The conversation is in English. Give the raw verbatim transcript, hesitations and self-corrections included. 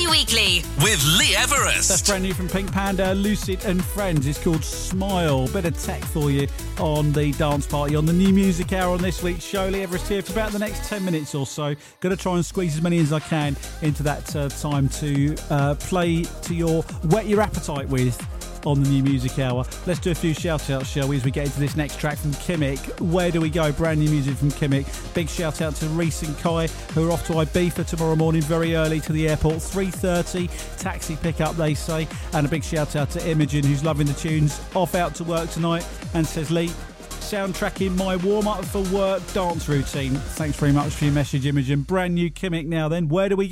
Party Weekly with Lee Everest. That's brand new from Pink Panda, Lucid and Friends. It's called Smile. Bit of tech for you on the dance party on the New Music Hour on this week's show. Lee Everest here for about the next ten minutes or so. Going to try and squeeze as many as I can into that uh, time to uh, play to your whet your appetite with on the New Music Hour. Let's do a few shout outs, shall we, as we get into this next track from Kimmick. Where do we go? Brand new music from Kimmick. Big shout out to Reese and Kai, who are off to Ibiza tomorrow morning, very early to the airport. three thirty taxi pickup, they say. And a big shout out to Imogen, who's loving the tunes, off out to work tonight, and says, Lee, soundtracking my warm up for work dance routine. Thanks very much for your message, Imogen. Brand new Kimmick now then. Where do we go?